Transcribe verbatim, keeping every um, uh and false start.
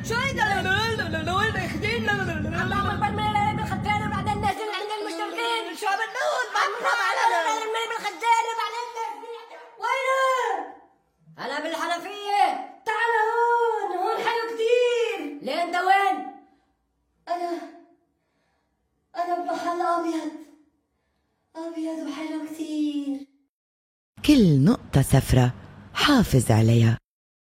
شو هيدا؟ وين رايحين؟ عم بعمل برميل بالخزانة وبعدين نازل عند المشتركين. شو عم بنقول؟ برميل بالخزانة وبعدين وينه؟ أنا بالحنفية. تعال هون، هون حلو كتير. ليه أنت وين؟ أنا أنا بمحل أبيض أبيض وحلو كتير. كل نقطة سفرة حافظ عليها.